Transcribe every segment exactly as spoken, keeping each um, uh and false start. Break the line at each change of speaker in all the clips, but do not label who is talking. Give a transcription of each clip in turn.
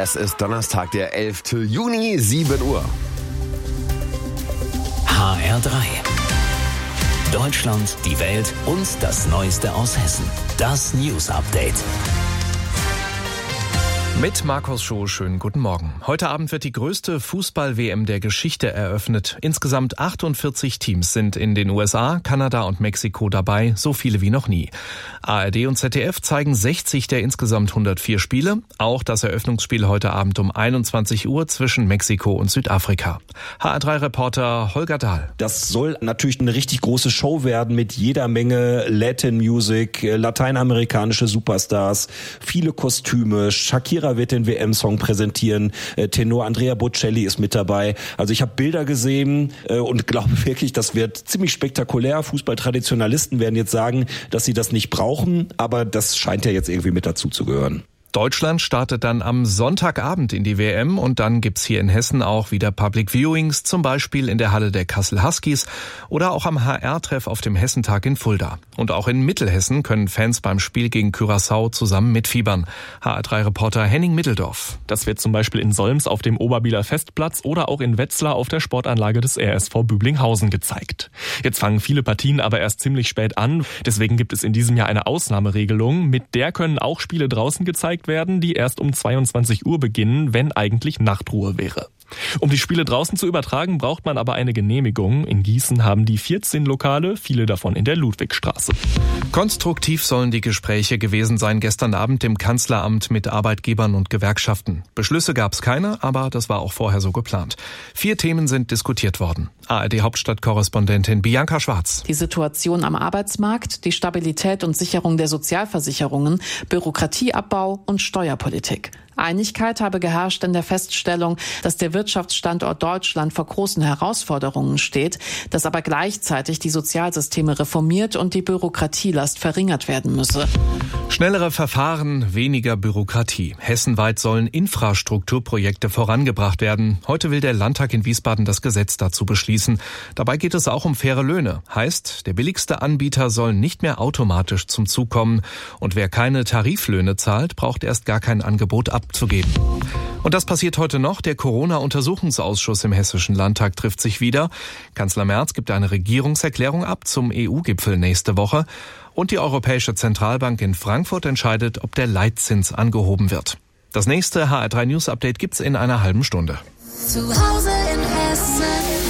Es ist Donnerstag, der elften Juni, sieben Uhr.
H R drei. Deutschland, die Welt und das Neueste aus Hessen. Das News Update.
Mit Markus Schoh, schönen guten Morgen. Heute Abend wird die größte Fußball-W M der Geschichte eröffnet. Insgesamt achtundvierzig Teams sind in den U S A, Kanada und Mexiko dabei, so viele wie noch nie. A R D und Z D F zeigen sechzig der insgesamt hundertvier Spiele, auch das Eröffnungsspiel heute Abend um einundzwanzig Uhr zwischen Mexiko und Südafrika. H R drei Reporter Holger Dahl.
Das soll natürlich eine richtig große Show werden mit jeder Menge Latin Music, lateinamerikanische Superstars, viele Kostüme. Shakira wird den W M-Song präsentieren, Tenor Andrea Bocelli ist mit dabei. Also ich habe Bilder gesehen und glaube wirklich, das wird ziemlich spektakulär. Fußballtraditionalisten werden jetzt sagen, dass sie das nicht brauchen, aber das scheint ja jetzt irgendwie mit dazu zu gehören.
Deutschland startet dann am Sonntagabend in die W M und dann gibt's hier in Hessen auch wieder Public Viewings, zum Beispiel in der Halle der Kassel Huskies oder auch am H R-Treff auf dem Hessentag in Fulda. Und auch in Mittelhessen können Fans beim Spiel gegen Curaçao zusammen mitfiebern. H R drei Reporter Henning Mitteldorf.
Das wird zum Beispiel in Solms auf dem Oberbieler Festplatz oder auch in Wetzlar auf der Sportanlage des R S V Büblinghausen gezeigt. Jetzt fangen viele Partien aber erst ziemlich spät an. Deswegen gibt es in diesem Jahr eine Ausnahmeregelung. Mit der können auch Spiele draußen gezeigt werden, die erst um zweiundzwanzig Uhr beginnen, wenn eigentlich Nachtruhe wäre. Um die Spiele draußen zu übertragen, braucht man aber eine Genehmigung. In Gießen haben die vierzehn Lokale, viele davon in der Ludwigstraße.
Konstruktiv sollen die Gespräche gewesen sein gestern Abend im Kanzleramt mit Arbeitgebern und Gewerkschaften. Beschlüsse gab es keine, aber das war auch vorher so geplant. Vier Themen sind diskutiert worden. A R D-Hauptstadtkorrespondentin Bianca Schwarz.
Die Situation am Arbeitsmarkt, die Stabilität und Sicherung der Sozialversicherungen, Bürokratieabbau und Steuerpolitik. Einigkeit habe geherrscht in der Feststellung, dass der Wirtschaftsstandort Deutschland vor großen Herausforderungen steht, dass aber gleichzeitig die Sozialsysteme reformiert und die Bürokratielast verringert werden müsse.
Schnellere Verfahren, weniger Bürokratie. Hessenweit sollen Infrastrukturprojekte vorangebracht werden. Heute will der Landtag in Wiesbaden das Gesetz dazu beschließen. Dabei geht es auch um faire Löhne. Heißt, der billigste Anbieter soll nicht mehr automatisch zum Zug kommen. Und wer keine Tariflöhne zahlt, braucht erst gar kein Angebot abzugeben. Und das passiert heute noch. Der Corona-Untersuchungsausschuss im Hessischen Landtag trifft sich wieder. Kanzler Merz gibt eine Regierungserklärung ab zum E U-Gipfel nächste Woche. Und die Europäische Zentralbank in Frankfurt entscheidet, ob der Leitzins angehoben wird. Das nächste H R drei News Update gibt's in einer halben Stunde.
Zu Hause in Hessen.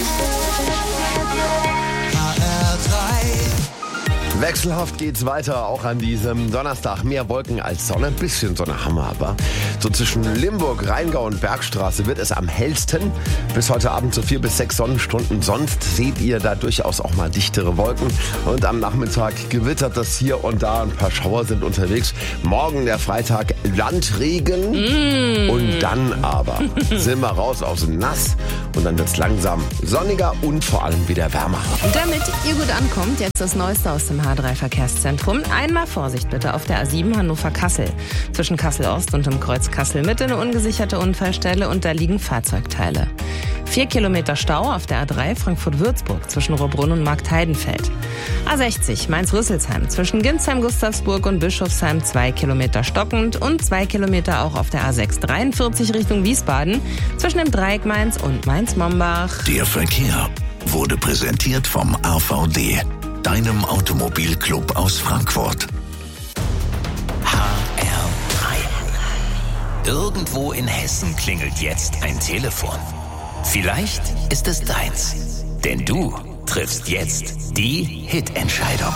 H R drei.
Wechselhaft geht's weiter, auch an diesem Donnerstag. Mehr Wolken als Sonne, bisschen Sonne haben wir aber. So zwischen Limburg, Rheingau und Bergstraße wird es am hellsten. Bis heute Abend so vier bis sechs Sonnenstunden. Sonst seht ihr da durchaus auch mal dichtere Wolken. Und am Nachmittag gewittert das hier und da. Ein paar Schauer sind unterwegs. Morgen der Freitag Landregen. Mm. Und dann aber sind wir raus aus dem Nass. Und dann wird's langsam sonniger und vor allem wieder wärmer.
Damit ihr gut ankommt, jetzt das Neueste aus dem H drei Verkehrszentrum. Einmal Vorsicht bitte auf der A sieben Hannover-Kassel. Zwischen Kassel-Ost und dem Kreuz Kassel-Mitte eine ungesicherte Unfallstelle und da liegen Fahrzeugteile. Vier Kilometer Stau auf der A drei Frankfurt-Würzburg zwischen Rohrbrunn und Marktheidenfeld. A sechzig Mainz-Rüsselsheim zwischen Ginsheim-Gustavsburg und Bischofsheim zwei Kilometer stockend und zwei Kilometer auch auf der A sechs dreiundvierzig Richtung Wiesbaden zwischen dem Dreieck Mainz und Mainz-Mombach.
Der Verkehr wurde präsentiert vom A V D, deinem Automobilclub aus Frankfurt. H R drei. Irgendwo in Hessen klingelt jetzt ein Telefon. Vielleicht ist es deins, denn du triffst jetzt die Hit-Entscheidung.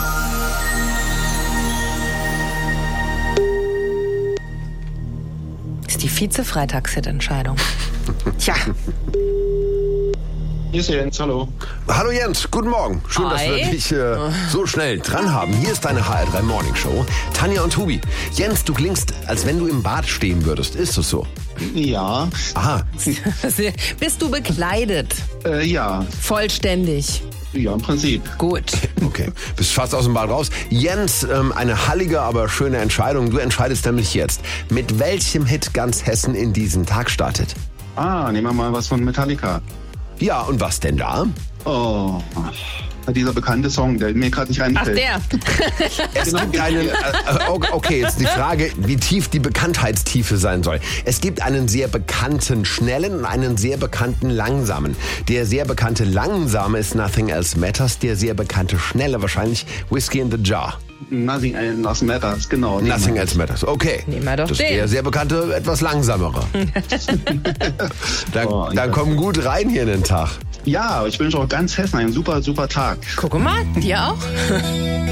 Ist die Vize-Freitags-Hit-Entscheidung. Tja.
Hier ist Jens, hallo.
Hallo Jens, guten Morgen. Schön,
Hi.
dass wir dich äh, so schnell dran haben. Hier ist deine H R drei Morning Show. Tanja und Tobi. Jens, du klingst, als wenn du im Bad stehen würdest. Ist das so?
Ja.
Aha.
Bist du bekleidet?
Äh, ja.
Vollständig?
Ja, im Prinzip.
Gut.
Okay, bist fast aus dem Bad raus. Jens, ähm, eine hallige, aber schöne Entscheidung. Du entscheidest nämlich jetzt, mit welchem Hit ganz Hessen in diesen Tag startet.
Ah, nehmen wir mal was von Metallica.
Ja, und was denn da?
Oh, Dieser bekannte Song, der mir gerade nicht einfällt.
Ach, der.
Es gibt einen, äh, okay, jetzt die Frage, wie tief die Bekanntheitstiefe sein soll. Es gibt einen sehr bekannten schnellen und einen sehr bekannten langsamen. Der sehr bekannte langsame ist Nothing Else Matters, der sehr bekannte schnelle wahrscheinlich Whiskey in the Jar.
Nothing Else Matters, genau.
Nothing Else Matters, okay.
Nehmen wir doch
das
den.
Der sehr bekannte, etwas langsamere. dann,
Oh,
dann
ja.
komm gut rein hier in den Tag.
Ja, ich wünsche auch ganz Hessen einen super, super Tag.
Guck mal, dir auch.